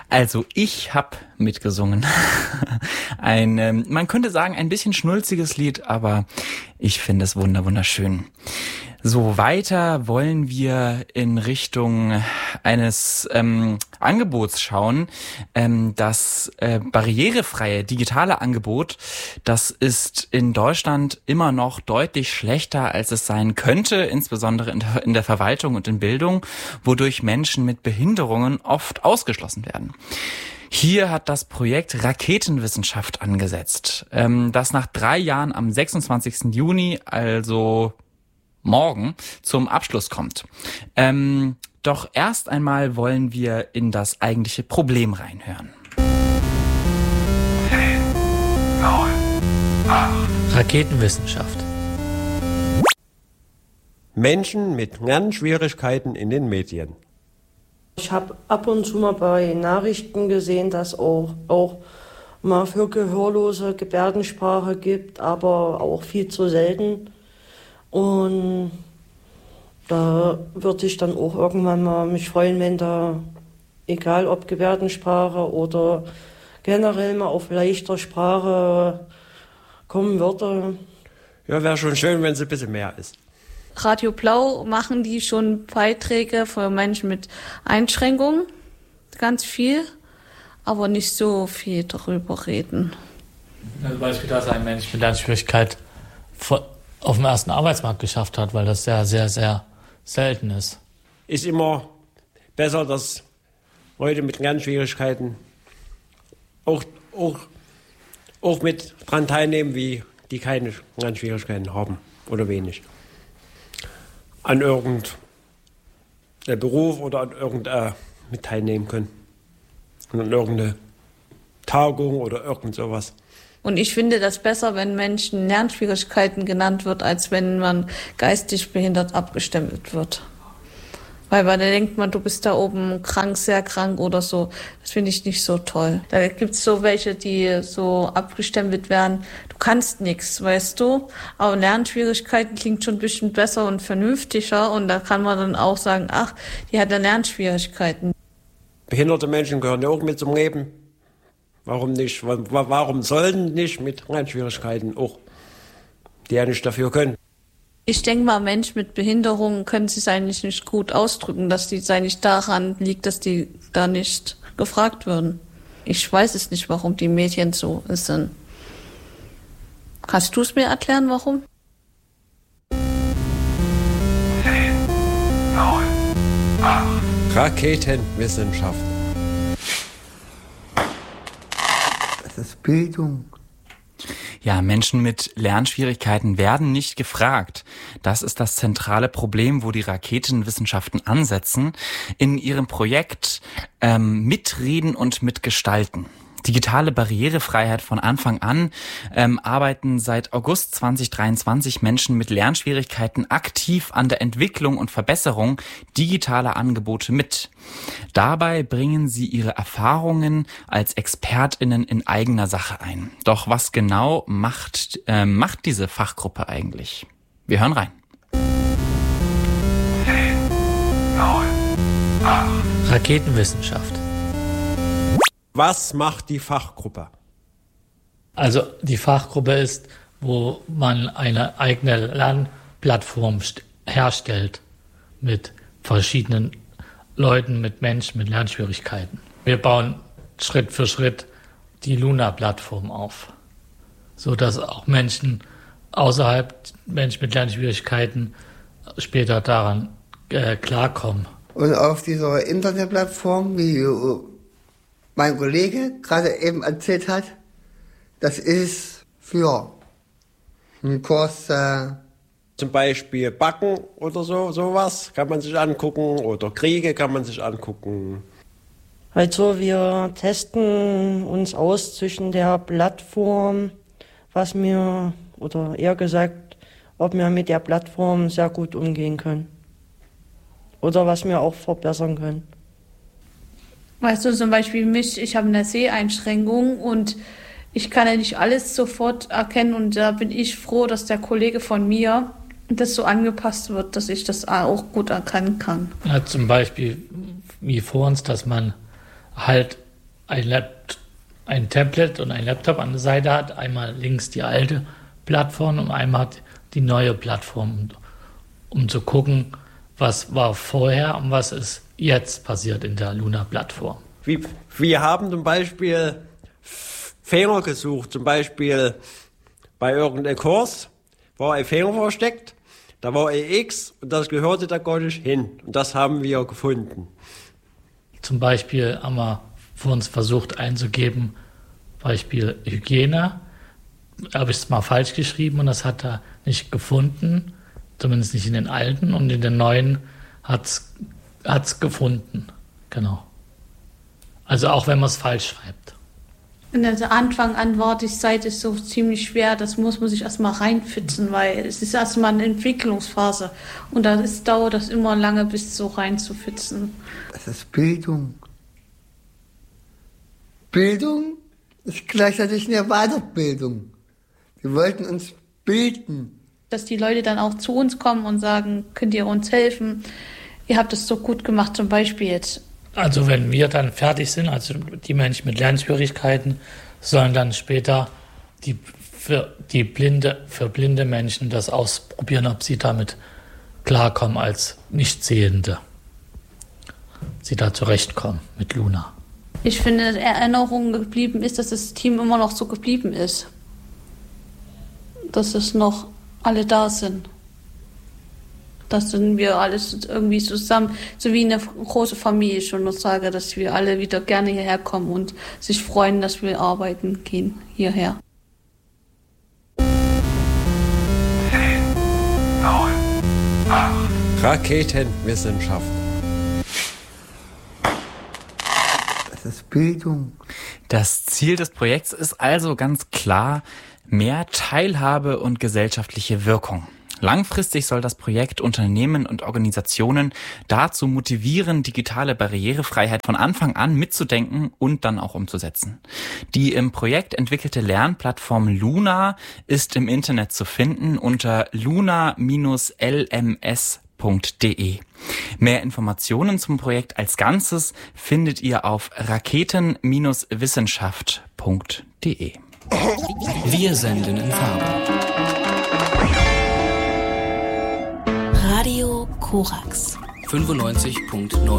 Also ich habe mitgesungen. Man könnte sagen, ein bisschen schnulziges Lied, aber ich finde es wunderschön. So, weiter wollen wir in Richtung eines Angebots schauen. Das barrierefreie digitale Angebot, das ist in Deutschland immer noch deutlich schlechter, als es sein könnte, insbesondere in der Verwaltung und in Bildung, wodurch Menschen mit Behinderungen oft ausgeschlossen werden. Hier hat das Projekt Raketenwissenschaft angesetzt, das nach 3 Jahren am 26. Juni, also morgen, zum Abschluss kommt. Doch erst einmal wollen wir in das eigentliche Problem reinhören. 10, 9, 8. Raketenwissenschaft. Menschen mit Lernschwierigkeiten in den Medien. Ich habe ab und zu mal bei Nachrichten gesehen, dass auch mal für Gehörlose Gebärdensprache gibt, aber auch viel zu selten. Und da würde ich dann auch irgendwann mal mich freuen, wenn da, egal ob Gebärdensprache oder generell mal auf leichter Sprache kommen würde. Ja, wäre schon schön, wenn es ein bisschen mehr ist. Radio Blau machen die schon Beiträge für Menschen mit Einschränkungen, ganz viel, aber nicht so viel darüber reden. Zum Beispiel, dass ein Mensch mit Lernschwierigkeit auf dem ersten Arbeitsmarkt geschafft hat, weil das sehr, sehr, sehr selten ist. Ist immer besser, dass Leute mit Lernschwierigkeiten auch mit dran teilnehmen, wie die keine Lernschwierigkeiten haben oder wenig. An irgendeinem Beruf oder an irgendeinem mit teilnehmen können. Und an irgendeine Tagung oder irgend sowas. Und ich finde das besser, wenn Menschen Lernschwierigkeiten genannt wird, als wenn man geistig behindert abgestempelt wird. Weil da denkt man, du bist da oben krank, sehr krank oder so. Das finde ich nicht so toll. Da gibt's so welche, die so abgestempelt werden. Du kannst nichts, weißt du. Aber Lernschwierigkeiten klingt schon ein bisschen besser und vernünftiger. Und da kann man dann auch sagen, ach, die hat ja Lernschwierigkeiten. Behinderte Menschen gehören ja auch mit zum Leben. Warum nicht? Warum sollen nicht mit Lernschwierigkeiten auch, die ja nicht dafür können? Ich denke mal, Menschen mit Behinderungen können sich eigentlich nicht gut ausdrücken, dass die eigentlich daran liegt, dass die da nicht gefragt würden. Ich weiß es nicht, warum die Medien so sind. Kannst du es mir erklären, warum? 10, 9, 8. Raketenwissenschaft. Das ist Bildung. Ja, Menschen mit Lernschwierigkeiten werden nicht gefragt. Das ist das zentrale Problem, wo die Raketenwissenschaften ansetzen in ihrem Projekt Mitreden und Mitgestalten. Digitale Barrierefreiheit von Anfang an arbeiten seit August 2023 Menschen mit Lernschwierigkeiten aktiv an der Entwicklung und Verbesserung digitaler Angebote mit. Dabei bringen sie ihre Erfahrungen als ExpertInnen in eigener Sache ein. Doch was genau macht diese Fachgruppe eigentlich? Wir hören rein. 10, 9, 8. Raketenwissenschaft. Was macht die Fachgruppe? Also die Fachgruppe ist, wo man eine eigene Lernplattform herstellt mit verschiedenen Leuten, mit Menschen mit Lernschwierigkeiten. Wir bauen Schritt für Schritt die Luna-Plattform auf, sodass auch Menschen mit Lernschwierigkeiten später daran klarkommen. Und auf dieser Internetplattform, wie mein Kollege gerade eben erzählt hat, das ist für einen Kurs. Zum Beispiel Backen oder sowas kann man sich angucken oder Kriege kann man sich angucken. Also wir testen uns aus zwischen der Plattform, ob wir mit der Plattform sehr gut umgehen können. Oder was wir auch verbessern können. Weißt du, zum Beispiel ich habe eine Seheinschränkung und ich kann ja nicht alles sofort erkennen und da bin ich froh, dass der Kollege von mir das so angepasst wird, dass ich das auch gut erkennen kann. Ja, zum Beispiel wie vor uns, dass man halt ein Tablet und ein Laptop an der Seite hat. Einmal links die alte Plattform und einmal die neue Plattform, um zu gucken, was war vorher und was ist jetzt passiert in der Luna-Plattform. Wir haben zum Beispiel Fehler gesucht, zum Beispiel bei irgendeinem Kurs war ein Fehler versteckt, da war ein X und das gehörte da gar nicht hin und das haben wir gefunden. Zum Beispiel haben wir für uns versucht einzugeben, Beispiel Hygiene, habe ich es mal falsch geschrieben und das hat er nicht gefunden, zumindest nicht in den alten und in den neuen hat's gefunden, genau. Also auch wenn man es falsch schreibt. Und also Anfang an war die Seite so ziemlich schwer, das muss man sich erstmal reinpfitzen, weil es ist erstmal eine Entwicklungsphase und dann dauert das immer lange, bis so reinzufitzen. Das ist Bildung. Bildung ist gleichzeitig eine Weiterbildung. Wir wollten uns bilden. Dass die Leute dann auch zu uns kommen und sagen, könnt ihr uns helfen? Ihr habt es so gut gemacht, zum Beispiel jetzt. Also wenn wir dann fertig sind, also die Menschen mit Lernschwierigkeiten, sollen dann später für blinde Menschen das ausprobieren, ob sie damit klarkommen als Nichtsehende. Sie da zurechtkommen mit Luna. Ich finde, dass Erinnerung geblieben ist, dass das Team immer noch so geblieben ist. Dass es noch alle da sind. Das sind wir alles irgendwie zusammen, so wie eine große Familie schon noch sage, dass wir alle wieder gerne hierher kommen und sich freuen, dass wir arbeiten gehen hierher. 10, 9, 8. Raketenwissenschaft. Das ist Bildung. Das Ziel des Projekts ist also ganz klar mehr Teilhabe und gesellschaftliche Wirkung. Langfristig soll das Projekt Unternehmen und Organisationen dazu motivieren, digitale Barrierefreiheit von Anfang an mitzudenken und dann auch umzusetzen. Die im Projekt entwickelte Lernplattform Luna ist im Internet zu finden unter luna-lms.de. Mehr Informationen zum Projekt als Ganzes findet ihr auf raketen-wissenschaft.de. Wir senden in Farbe. Radio Korax 95.9